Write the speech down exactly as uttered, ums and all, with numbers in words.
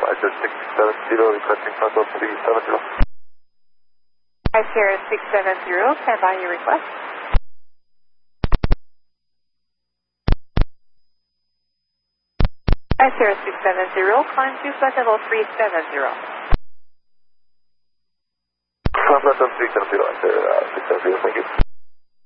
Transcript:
five zero six seven zero, requesting frontal three seven zero. five zero six seven zero, stand by your request. five zero six seven zero, climb to flight level three seven zero. Flight level three seven zero, uh, six seven zero, thank you.